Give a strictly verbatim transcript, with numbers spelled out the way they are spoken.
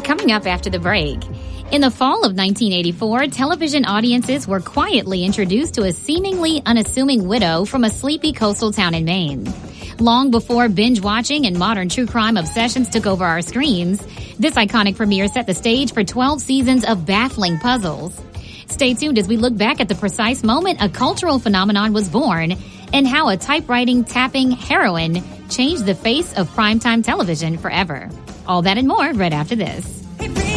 coming up after the break. In the fall of nineteen eighty-four, television audiences were quietly introduced to a seemingly unassuming widow from a sleepy coastal town in Maine. Long before binge watching and modern true crime obsessions took over our screens, this iconic premiere set the stage for twelve seasons of baffling puzzles. Stay tuned as we look back at the precise moment a cultural phenomenon was born and how a typewriting, tapping heroine changed the face of primetime television forever. All that and more right after this.